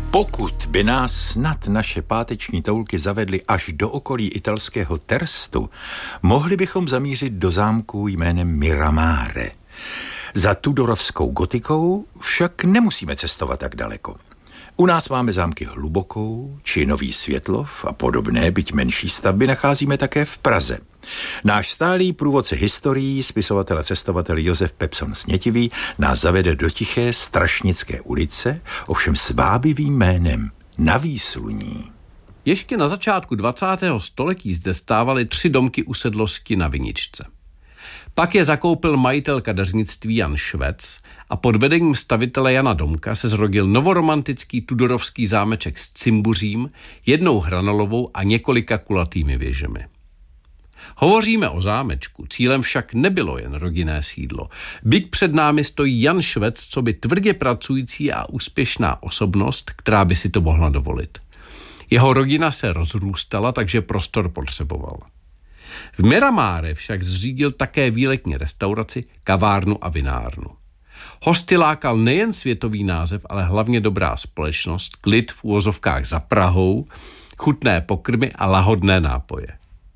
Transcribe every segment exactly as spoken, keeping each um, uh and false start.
Pokud by nás snad naše páteční toulky zavedly až do okolí italského Terstu, mohli bychom zamířit do zámku jménem Miramare. Za tudorovskou gotikou však nemusíme cestovat tak daleko. U nás máme zámky Hlubokou či Nový Světlov a podobné, byť menší stavby, nacházíme také v Praze. Náš stálý průvodce historií, spisovatel a cestovatel Josef Pepson Snětivý nás zavede do tiché Strašnické ulice, ovšem s vábivým jménem Na Výsluní. Ještě na začátku dvacátého století zde stávaly tři domky usedlosti na Viničce. Pak je zakoupil majitel kadeřnictví Jan Švec a pod vedením stavitele Jana Domka se zrodil novoromantický tudorovský zámeček s cimbuřím, jednou hranolovou a několika kulatými věžemi. Hovoříme o zámečku, cílem však nebylo jen rodinné sídlo. Byť před námi stojí Jan Švec, co by tvrdě pracující a úspěšná osobnost, která by si to mohla dovolit. Jeho rodina se rozrůstala, takže prostor potřeboval. V Miramare však zřídil také výletní restauraci, kavárnu a vinárnu. Hosty lákal nejen světový název, ale hlavně dobrá společnost, klid v úvozovkách za Prahou, chutné pokrmy a lahodné nápoje.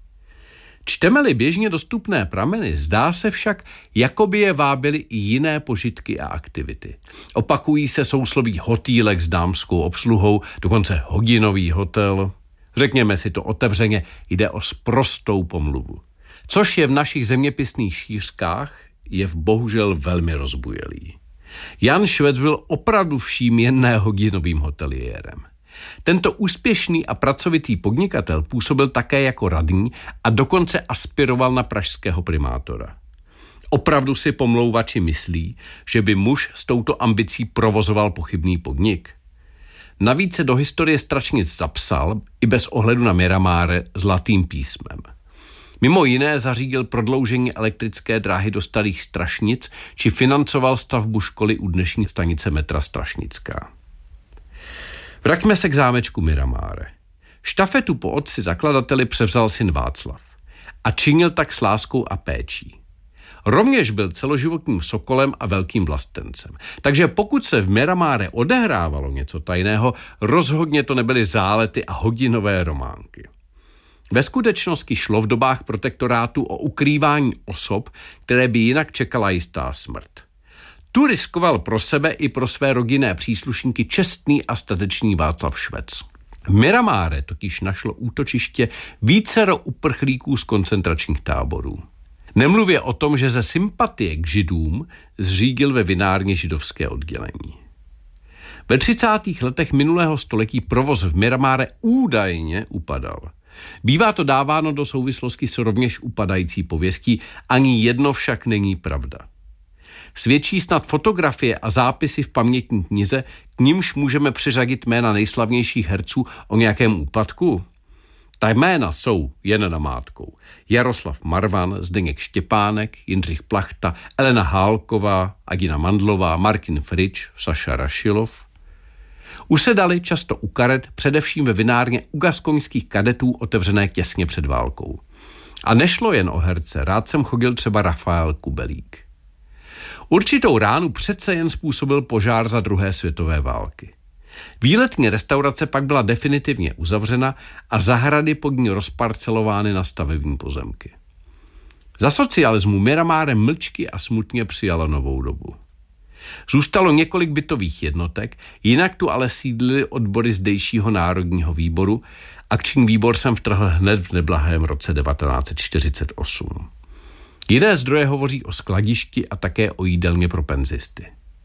Čteme-li běžně dostupné prameny, zdá se však, jako by je vábily i jiné požitky a aktivity. Opakují se sousloví hotýlek s dámskou obsluhou, dokonce hodinový hotel. Řekněme si to otevřeně, jde o sprostou pomluvu. Což je v našich zeměpisných šířkách, je v bohužel velmi rozbujelý. Jan Švec byl opravdu vším jen ne hodinovým hoteliérem. Tento úspěšný a pracovitý podnikatel působil také jako radní a dokonce aspiroval na pražského primátora. Opravdu si pomlouvači myslí, že by muž s touto ambicí provozoval pochybný podnik? Navíc se do historie Strašnic zapsal, i bez ohledu na Miramare, zlatým písmem. Mimo jiné zařídil prodloužení elektrické dráhy do Starých Strašnic či financoval stavbu školy u dnešní stanice metra Strašnická. Vraťme se k zámečku Miramare. Štafetu po otci zakladateli převzal syn Václav a činil tak s láskou a péčí. Rovněž byl celoživotním sokolem a velkým vlastencem. Takže pokud se v Miramare odehrávalo něco tajného, rozhodně to nebyly zálety a hodinové románky. Ve skutečnosti šlo v dobách protektorátu o ukrývání osob, které by jinak čekala jistá smrt. Tu riskoval pro sebe i pro své rodinné příslušníky čestný a statečný Václav Švec. V Miramare totiž našlo útočiště vícero uprchlíků z koncentračních táborů. Nemluvě o tom, že ze sympatie k židům zřídil ve vinárně židovské oddělení. Ve třicátých letech minulého století provoz v Miramare údajně upadal. Bývá to dáváno do souvislosti s rovněž upadající pověstí, ani jedno však není pravda. Svědčí snad fotografie a zápisy v pamětní knize, k nimž můžeme přiřadit jména nejslavnějších herců o nějakém úpadku? Ta jména jsou jen namátkou. Jaroslav Marvan, Zdeněk Štěpánek, Jindřich Plachta, Elena Hálková, Agina Mandlová, Martin Frič, Saša Rašilov. Usedali často u karet, především ve vinárně u gaskoňských kadetů otevřené těsně před válkou. A nešlo jen o herce, rád sem chodil třeba Rafael Kubelík. Určitou ránu přece jen způsobil požár za druhé světové války. Výletní restaurace pak byla definitivně uzavřena a zahrady pod ní rozparcelovány na stavební pozemky. Za socialismu Miramare mlčky a smutně přijala novou dobu. Zůstalo několik bytových jednotek, jinak tu ale sídlily odbory zdejšího národního výboru. Akční výbor jsem vtrhl hned v neblahém roce devatenáct set čtyřicet osm. Jiné zdroje hovoří o skladišti a také o jídelně pro penzisty.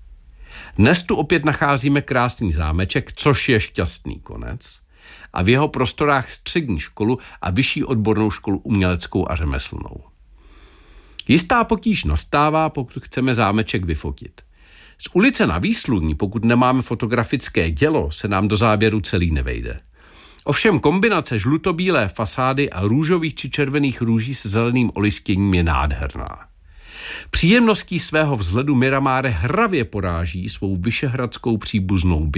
Dnes tu opět nacházíme krásný zámeček, což je šťastný konec, a v jeho prostorách střední školu a vyšší odbornou školu uměleckou a řemeslnou. Jistá potíž nastává, pokud chceme zámeček vyfotit. Z ulice Na Výsluní, pokud nemáme fotografické dělo, se nám do záběru celý nevejde. Ovšem kombinace žlutobílé fasády a růžových či červených růží se zeleným olistěním je nádherná. Příjemností svého vzhledu Miramare hravě poráží svou vyšehradskou příbuznou